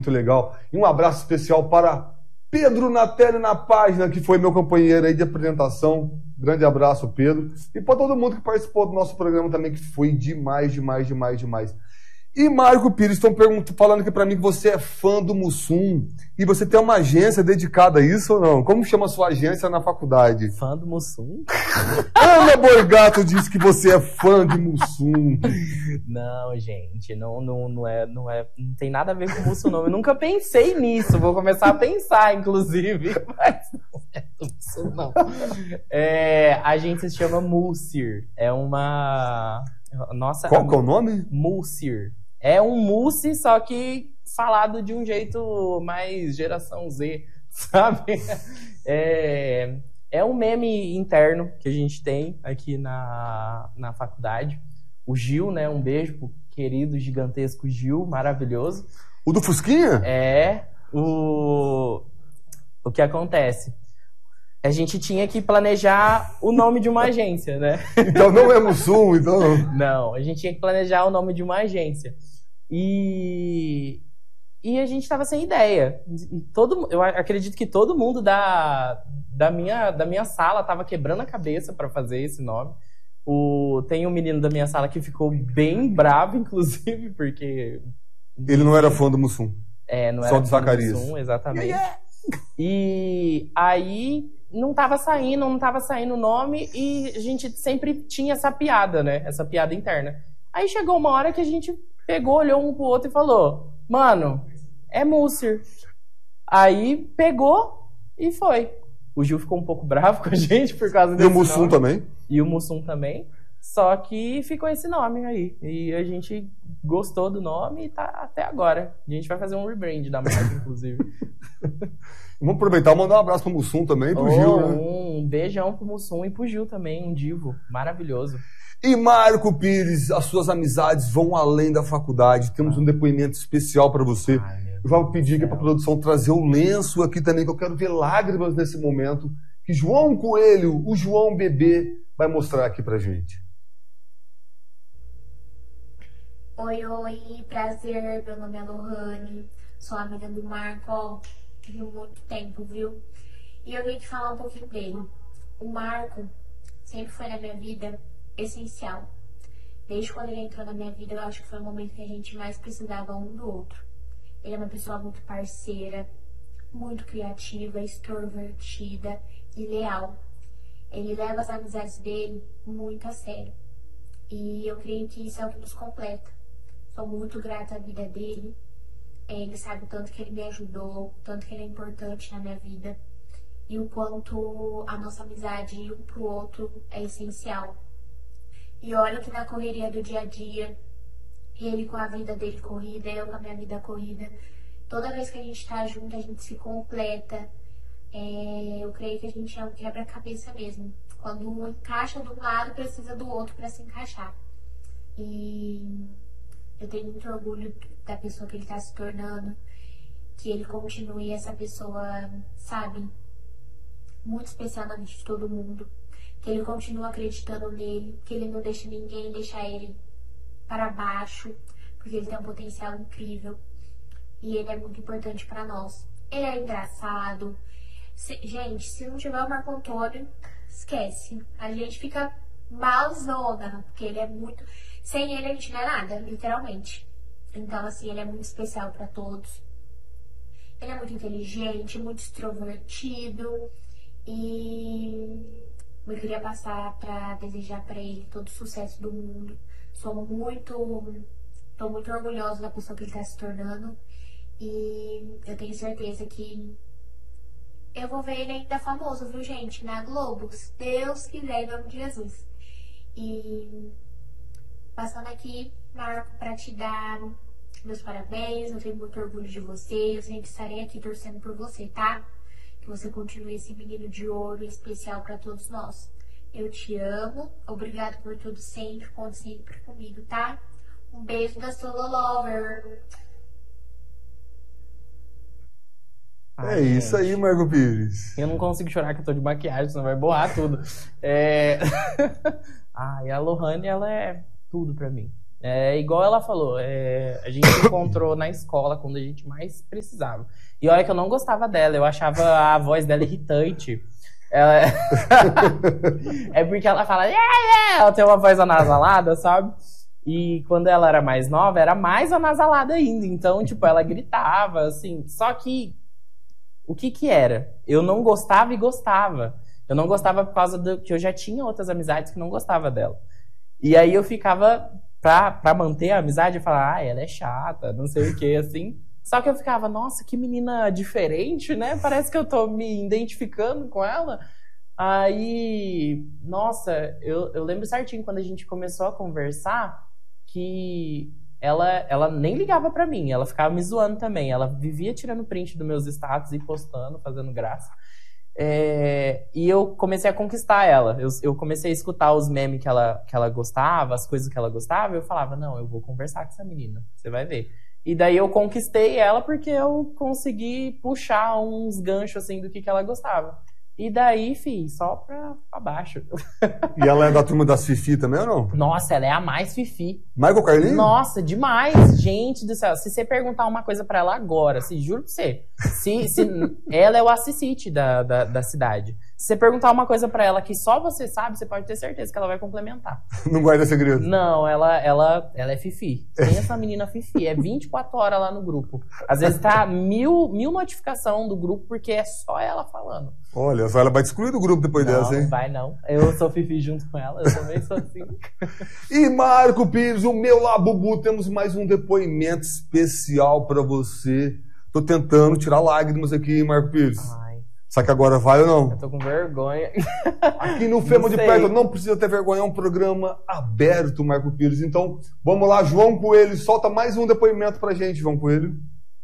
Muito legal. E um abraço especial para Pedro na tela e na página, que foi meu companheiro aí de apresentação. Grande abraço, Pedro. E para todo mundo que participou do nosso programa também, que foi demais, demais, demais, demais. E Marco Pires, estão falando aqui para mim que você é fã do Mussum. E você tem uma agência dedicada a isso ou não? Como chama a sua agência na faculdade? Fã do Mussum? Ana Borgato disse que você é fã de Mussum. Não, gente, não tem nada a ver com o Mussum, não. Eu nunca pensei nisso, vou começar a pensar, inclusive. Mas não é do Mussum, não. A agência se chama Mulsir. É uma... Nossa, Qual que é o nome? Mulsir. É um mousse, só que falado de um jeito mais geração Z, sabe? É um meme interno que a gente tem aqui na faculdade. O Gil, né? Um beijo pro querido, gigantesco Gil, maravilhoso. O do Fusquinha? O que acontece? A gente tinha que planejar o nome de uma agência, né? Então não é Mussum, então... Não, a gente tinha que planejar o nome de uma agência. E a gente estava sem ideia. Eu acredito que todo mundo da minha sala estava quebrando a cabeça para fazer esse nome. Tem um menino da minha sala que ficou bem bravo, inclusive, porque... Ele não era fã do Mussum. Não só era do fã Zacarias. do Mussum, exatamente. E aí não tava saindo o nome e a gente sempre tinha essa piada, né? Essa piada interna. Aí chegou uma hora que a gente pegou, olhou um pro outro e falou: mano, é Mulsir. Aí pegou e foi. O Gil ficou um pouco bravo com a gente por causa desse nome. E o Mussum também. E o Mussum também. Só que ficou esse nome aí. E a gente gostou do nome e tá até agora. A gente vai fazer um rebrand da marca, inclusive. Vamos aproveitar e mandar um abraço pro Mussum também e pro Gil, né? Um beijão pro Mussum e pro Gil também, um divo maravilhoso. E Marco Pires, as suas amizades vão além da faculdade. Temos um depoimento especial para você. Eu vou pedir aqui para a produção trazer o lenço aqui também, que eu quero ver lágrimas nesse momento, que João Coelho, o João Bebê, vai mostrar aqui pra gente. Oi, prazer, meu nome é Lohane, sou amiga do Marco, ó, de muito tempo, viu? E eu vim te falar um pouquinho dele. O Marco sempre foi na minha vida essencial. Desde quando ele entrou na minha vida, eu acho que foi o momento que a gente mais precisava um do outro. Ele é uma pessoa muito parceira, muito criativa, extrovertida e leal. Ele leva as amizades dele muito a sério. E eu creio que isso é o que nos completa. Sou muito grata à vida dele. Ele sabe o tanto que ele me ajudou, o tanto que ele é importante na minha vida. E o quanto a nossa amizade um pro outro é essencial. E olha que na correria do dia a dia, ele com a vida dele corrida, eu com a minha vida corrida, toda vez que a gente tá junto, a gente se completa. Eu creio que a gente é um quebra-cabeça mesmo. Quando um encaixa de um lado, precisa do outro para se encaixar. E eu tenho muito orgulho da pessoa que ele tá se tornando, que ele continue essa pessoa, sabe, muito especial na vida de todo mundo, que ele continue acreditando nele, que ele não deixe ninguém deixar ele para baixo, porque ele tem um potencial incrível e ele é muito importante para nós. Ele é engraçado. Gente, se não tiver o Marco Antônio, esquece. A gente fica malzona, porque ele é muito... Sem ele a gente não é nada, literalmente. Então, assim, ele é muito especial pra todos. Ele é muito inteligente, muito extrovertido. E eu queria passar pra desejar pra ele todo o sucesso do mundo. Tô muito orgulhosa da pessoa que ele tá se tornando. E eu tenho certeza que eu vou ver ele ainda famoso, viu, gente? Na Globo. Se Deus quiser, em nome de Jesus. E passando aqui, Marco, pra te dar meus parabéns. Eu tenho muito orgulho de você. Eu sempre estarei aqui torcendo por você, tá? Que você continue esse menino de ouro especial pra todos nós. Eu te amo. Obrigado por tudo sempre. Conte sempre comigo, tá? Um beijo da Solo Lover. É isso aí, Marco Pires. Eu não consigo chorar que eu tô de maquiagem, senão vai borrar tudo. E a Lohane, ela é tudo pra mim. É igual ela falou, a gente se encontrou na escola quando a gente mais precisava. E olha que eu não gostava dela, eu achava a voz dela irritante. Ela... é porque ela fala, ela tem uma voz anasalada, sabe? E quando ela era mais nova, era mais anasalada ainda. Então, tipo, ela gritava, assim. Só que, o que era? Eu não gostava e gostava. Eu não gostava por causa que eu já tinha outras amizades que não gostava dela. E aí eu ficava, pra manter a amizade, eu falava, ela é chata, não sei o que, assim. Só que eu ficava, nossa, que menina diferente, né? Parece que eu tô me identificando com ela. Aí, nossa, eu lembro certinho quando a gente começou a conversar que ela nem ligava pra mim, ela ficava me zoando também. Ela vivia tirando print dos meus status e postando, fazendo graça. E eu comecei a conquistar ela. Eu comecei a escutar os memes que ela gostava, as coisas que ela gostava, e eu falava, não, eu vou conversar com essa menina, você vai ver. E daí eu conquistei ela porque eu consegui puxar uns ganchos assim do que ela gostava. E daí, só pra baixo. E ela é da turma das Fifi também ou não? Nossa, ela é a mais Fifi. Michael Carlinhos? Nossa, demais. Gente do céu. Se você perguntar uma coisa pra ela agora, juro pra você. Ela é o Assisite da cidade. Se você perguntar uma coisa pra ela que só você sabe, você pode ter certeza que ela vai complementar. Não guarda segredo? Não, ela é Fifi. Tem essa menina Fifi. É 24 horas lá no grupo. Às vezes tá mil notificação do grupo porque é só ela falando. Olha, só ela vai te excluir do grupo depois dessa, hein? Não vai não. Eu sou Fifi junto com ela. Eu também sou assim. E Marco Pires, o meu Labubu, temos mais um depoimento especial pra você. Tô tentando tirar lágrimas aqui, Marco Pires. Só que agora vai ou não? Eu tô com vergonha. Aqui no Fema de Perto, não precisa ter vergonha, é um programa aberto, Marco Pires. Então, vamos lá, João Coelho, solta mais um depoimento pra gente, João Coelho.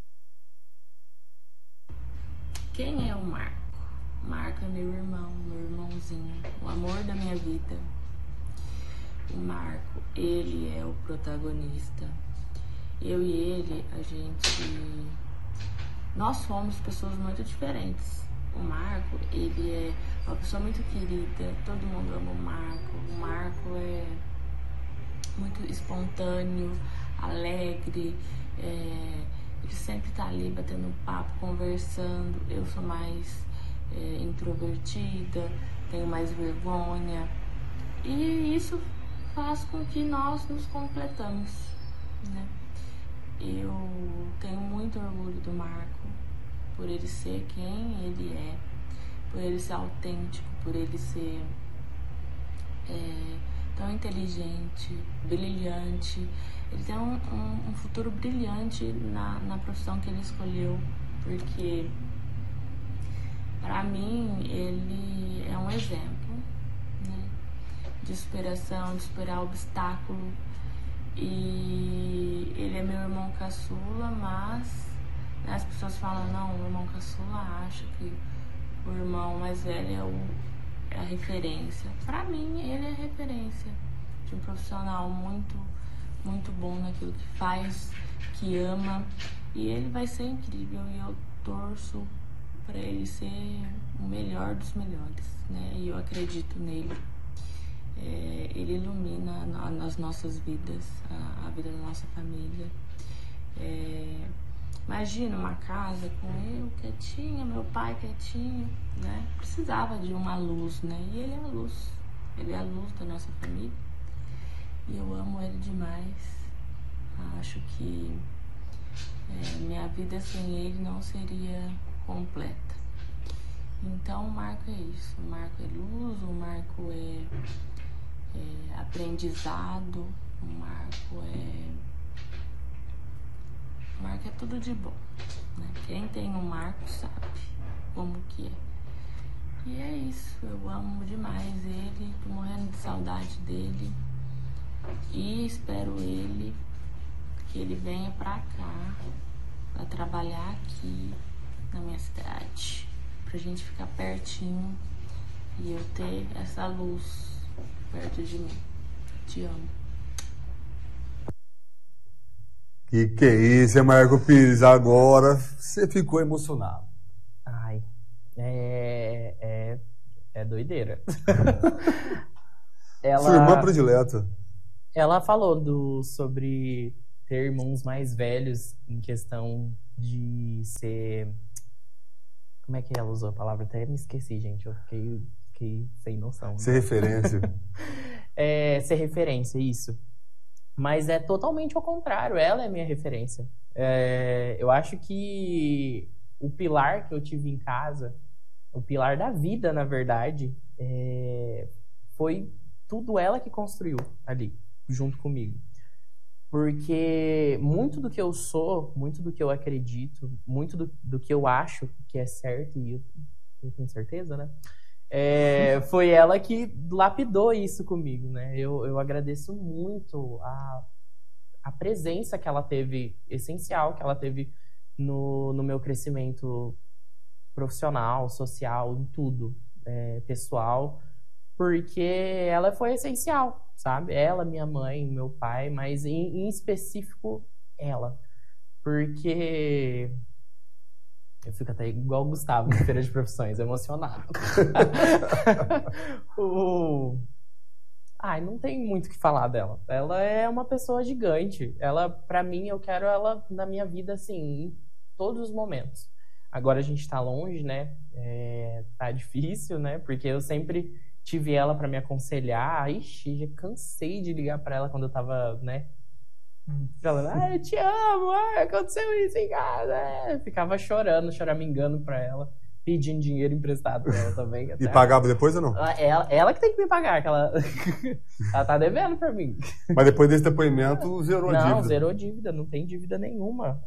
Quem é o Marco? Marco é meu irmãozinho, o amor da minha vida. O Marco, ele é o protagonista. Eu e ele, nós somos pessoas muito diferentes. O Marco, ele é uma pessoa muito querida, todo mundo ama o Marco. O Marco é muito espontâneo, alegre, ele sempre tá ali batendo papo, conversando. Eu sou mais introvertida, tenho mais vergonha, e isso faz com que nós nos completamos, né? Eu tenho muito orgulho do Marco, por ele ser quem ele é, por ele ser autêntico, por ele ser tão inteligente, brilhante. Ele tem um futuro brilhante na profissão que ele escolheu, porque para mim ele é um exemplo, né, de superação, de superar obstáculo. E ele é meu irmão caçula, mas as pessoas falam, não, o irmão caçula acha que o irmão mais velho é a referência. Pra mim, ele é a referência de um profissional muito, muito bom naquilo que faz, que ama. E ele vai ser incrível e eu torço pra ele ser o melhor dos melhores, né? E eu acredito nele. Ele ilumina as nossas vidas, a vida da nossa família. Imagina uma casa com eu quietinha, meu pai quietinho, né? Precisava de uma luz, né? E ele é a luz. Ele é a luz da nossa família. E eu amo ele demais. Acho que minha vida sem ele não seria completa. Então o Marco é isso. O Marco é luz, o Marco é aprendizado, o Marco é tudo de bom, né? Quem tem um Marco sabe como que é. E é isso, eu amo demais ele, tô morrendo de saudade dele. E espero que ele venha pra cá, pra trabalhar aqui na minha cidade, pra gente ficar pertinho e eu ter essa luz perto de mim. Te amo. Que é isso, Marco Pires? Agora você ficou emocionado. Ai, é doideira. Sua irmã predileta. Ela falou sobre ter irmãos mais velhos em questão de ser... Como é que ela usou a palavra? Até me esqueci, gente. Eu fiquei sem noção. Ser referência. Ser referência, isso. Mas é totalmente ao contrário. Ela é minha referência. Eu acho que o pilar que eu tive em casa, o pilar da vida, na verdade, foi tudo ela que construiu ali, junto comigo. Porque muito do que eu sou, muito do que eu acredito, muito do que eu acho que é certo, e eu tenho certeza, né? Foi ela que lapidou isso comigo, né? Eu agradeço muito a presença que ela teve, essencial, que ela teve no meu crescimento profissional, social, em tudo, pessoal, porque ela foi essencial, sabe? Ela, minha mãe, meu pai, mas em específico ela, porque eu fico até igual o Gustavo na Feira de Profissões, emocionado. Não tem muito o que falar dela. Ela é uma pessoa gigante. Ela, pra mim, eu quero ela na minha vida, assim, em todos os momentos. Agora a gente tá longe, né? Tá difícil, né? Porque eu sempre tive ela pra me aconselhar. Ixi, já cansei de ligar pra ela quando eu tava, né? Falando, eu te amo, aconteceu isso em casa. Ficava choramingando pra ela, pedindo dinheiro emprestado pra ela também. E pagava depois ou não? Ela que tem que me pagar, que ela tá devendo pra mim. Mas depois desse depoimento, zerou a dívida. Não, zerou dívida, não tem dívida nenhuma.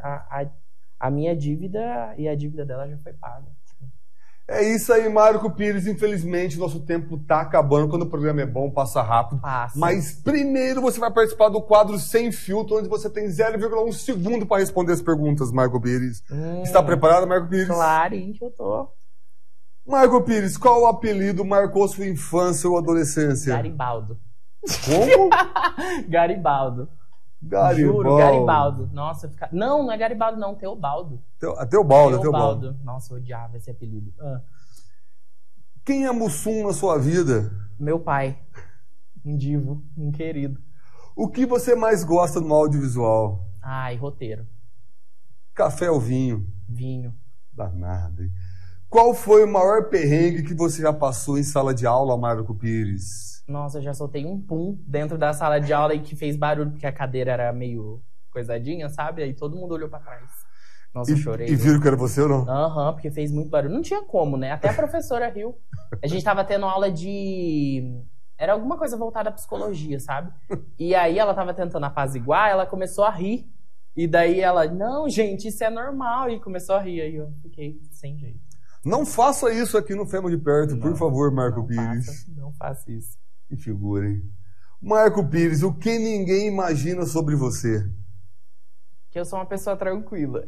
A minha dívida e a dívida dela já foi paga. É isso aí, Marco Pires. Infelizmente, nosso tempo tá acabando. Quando o programa é bom, passa rápido. Passa. Mas primeiro você vai participar do quadro Sem Filtro, onde você tem 0,1 segundo para responder as perguntas, Marco Pires. Está preparado, Marco Pires? Claro que eu tô. Marco Pires, qual o apelido marcou sua infância ou adolescência? Garibaldo. Como? Garibaldo. Juro, Garibaldo. Nossa, não é Garibaldo, não, Teobaldo. Teobaldo. Nossa, eu odiava esse apelido. Quem é Mussum na sua vida? Meu pai. Um divo, um querido. O que você mais gosta no audiovisual? Roteiro. Café ou vinho? Vinho. Danado, hein? Qual foi o maior perrengue que você já passou em sala de aula, Marco Pires? Nossa, eu já soltei um pum dentro da sala de aula e que fez barulho, porque a cadeira era meio coisadinha, sabe? Aí todo mundo olhou pra trás. Nossa, eu chorei. E viram que era você ou não? Porque fez muito barulho. Não tinha como, né? Até a professora riu. A gente tava tendo aula de... Era alguma coisa voltada à psicologia, sabe? E aí ela tava tentando apaziguar, ela começou a rir. E daí ela, não, gente, isso é normal. E começou a rir. Aí eu fiquei sem jeito. Não faça isso aqui no Fema de Perto, por favor, Marco Pires. Não faça isso. Que figura, hein? Marco Pires, o que ninguém imagina sobre você? Que eu sou uma pessoa tranquila.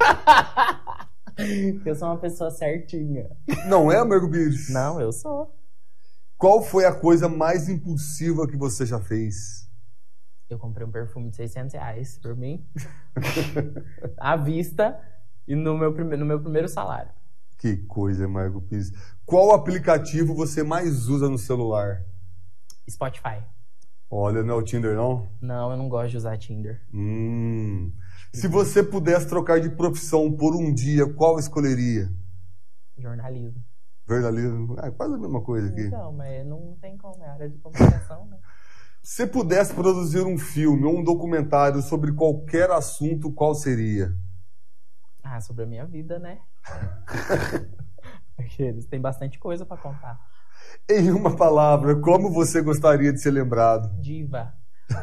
Que eu sou uma pessoa certinha. Não é, Marco Pires? Não, eu sou. Qual foi a coisa mais impulsiva que você já fez? Eu comprei um perfume de R$600 por mim. À vista e no meu primeiro salário. Que coisa, Marco Pires. Qual aplicativo você mais usa no celular? Spotify. Olha, não é o Tinder, não? Não, eu não gosto de usar Tinder. Se você pudesse trocar de profissão por um dia, qual escolheria? Jornalismo. Jornalismo? Quase a mesma coisa aqui. Então, mas não tem como, é área de comunicação, né? Se pudesse produzir um filme ou um documentário sobre qualquer assunto, qual seria? Sobre a minha vida, né? Porque eles têm bastante coisa pra contar. Em uma palavra, como você gostaria de ser lembrado? Diva.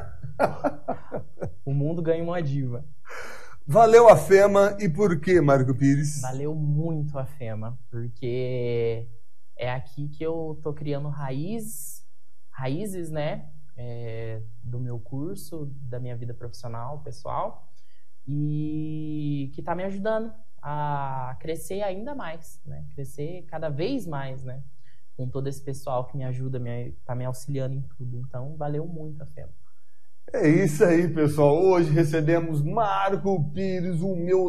O mundo ganha uma diva. Valeu a Fema e por quê, Marco Pires? Valeu muito a Fema, porque é aqui que eu tô criando raízes, né? Do meu curso, da minha vida profissional, pessoal, e que tá me ajudando a crescer ainda mais, né? Crescer cada vez mais, né? Com todo esse pessoal que me ajuda, tá me auxiliando em tudo. Então, valeu muito a Fema. É isso aí, pessoal. Hoje recebemos Marco Pires, o meu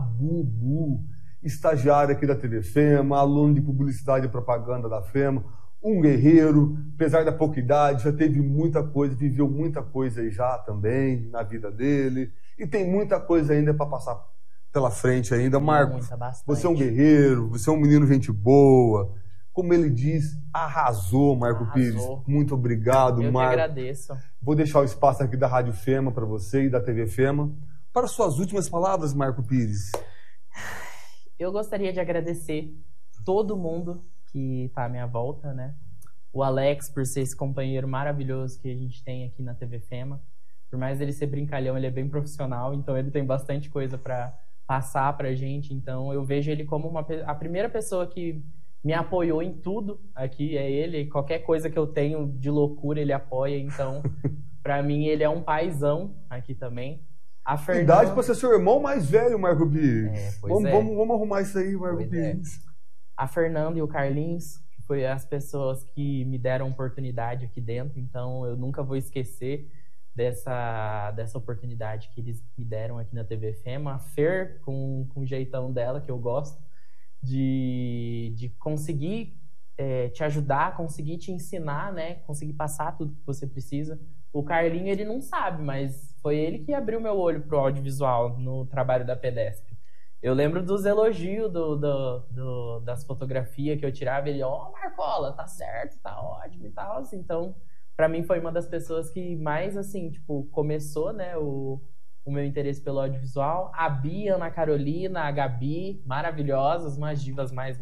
Labubu, estagiário aqui da TV Fema, aluno de publicidade e propaganda da Fema. um guerreiro, apesar da pouca idade, já teve muita coisa, viveu muita coisa aí já também na vida dele, e tem muita coisa ainda para passar pela frente ainda. Marcos, você é um guerreiro, você é um menino gente boa, como ele diz, arrasou, Marco Pires. Muito obrigado, Eu Marco. Eu que agradeço. Vou deixar o espaço aqui da Rádio Fema para você e da TV Fema. Para suas últimas palavras, Marco Pires. Eu gostaria de agradecer todo mundo que está à minha volta, né? O Alex, por ser esse companheiro maravilhoso que a gente tem aqui na TV Fema. Por mais ele ser brincalhão, ele é bem profissional, então ele tem bastante coisa para passar pra gente. Então eu vejo ele como a primeira pessoa que me apoiou em tudo aqui, é ele. Qualquer coisa que eu tenho de loucura, ele apoia. Então, pra mim, ele é um paizão aqui também. A Fernanda... Idade pra ser seu irmão mais velho, Marco Pires. Vamos arrumar isso aí, Marco Pires. A Fernanda e o Carlinhos, que foi as pessoas que me deram oportunidade aqui dentro. Então, eu nunca vou esquecer dessa oportunidade que eles me deram aqui na TV Fema. A Fer, com o jeitão dela, que eu gosto, de conseguir te ajudar, conseguir te ensinar, né? Conseguir passar tudo que você precisa. O Carlinho, ele não sabe, mas foi ele que abriu meu olho pro audiovisual no trabalho da Pedestre. Eu lembro dos elogios das fotografias que eu tirava. Ele, Marcola, tá certo, tá ótimo e tal. Assim. Então, pra mim, foi uma das pessoas que mais, assim, tipo, começou, né, o meu interesse pelo audiovisual. A Bia, a Ana Carolina, a Gabi, maravilhosas, umas divas mais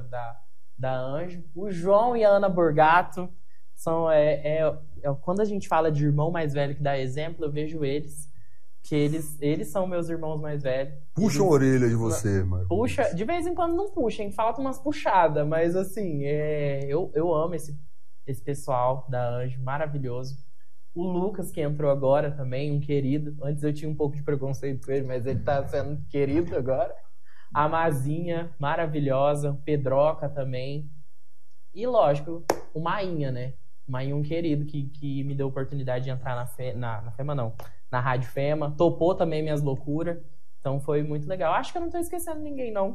da Anjo. O João e a Ana Borgato são... quando a gente fala de irmão mais velho que dá exemplo, eu vejo eles, que eles são meus irmãos mais velhos. Puxam a orelha de você, Marco. Puxa, de vez em quando não puxam, falta umas puxadas, mas assim, eu amo esse pessoal da Anjo, maravilhoso. O Lucas, que entrou agora também, um querido. Antes eu tinha um pouco de preconceito com ele, mas ele tá sendo querido agora. A Mazinha, maravilhosa. O Pedroca também. E, lógico, o Mainha, né? O Mainha, um querido que me deu a oportunidade de entrar na Fema, não. Na Rádio Fema. Topou também minhas loucuras. Então foi muito legal. Acho que eu não tô esquecendo ninguém, não.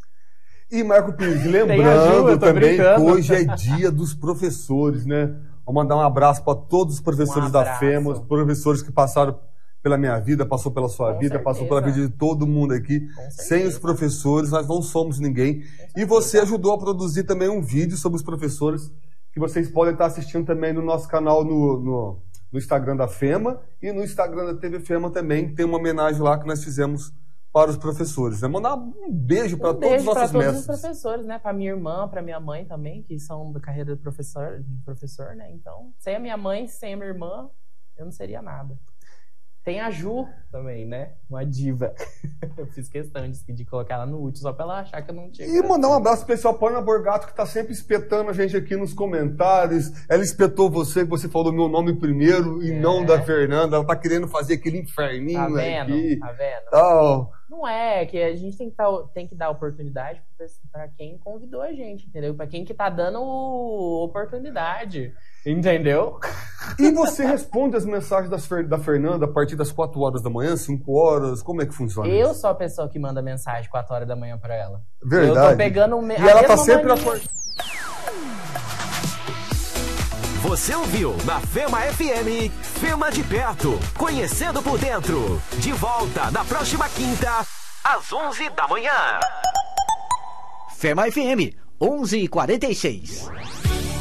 E, Marco Pires, lembrando também que hoje é dia dos professores, né? Vou mandar um abraço para todos os professores da Fema, os professores que passaram pela minha vida, passou pela sua vida, passou pela vida de todo mundo aqui. Sem os professores, nós não somos ninguém. E você ajudou a produzir também um vídeo sobre os professores, que vocês podem estar assistindo também no nosso canal no Instagram da Fema e no Instagram da TV Fema também. Tem uma homenagem lá que nós fizemos para os professores. Né? Mandar um beijo para todos os nossos mestres. Todos os professores, né? Para minha irmã, para minha mãe também, que são da carreira de professor, né? Então, sem a minha mãe, sem a minha irmã, eu não seria nada. Tem a Ju também, né? Uma diva. Eu fiz questão de colocar ela no último, só pra ela achar que eu não tinha. E mandar um abraço especial pra Ana Borgato, que tá sempre espetando a gente aqui nos comentários. Ela espetou você, que você falou meu nome primeiro e não da Fernanda. Ela tá querendo fazer aquele inferninho aqui. Tá vendo? Tal. Não que a gente tem que dar oportunidade pra quem convidou a gente, entendeu? Pra quem que tá dando oportunidade, entendeu? E você responde as mensagens da Fernanda a partir das 4 horas da manhã, 5 horas? Como é que funciona Eu isso? sou a pessoa que manda mensagem 4 horas da manhã pra ela. Verdade. Eu tô pegando E ela tá sempre acordada. Você ouviu na Fema FM, Fema de Perto, conhecendo por dentro. De volta na próxima quinta, às 11 da manhã. Fema FM, 11h46.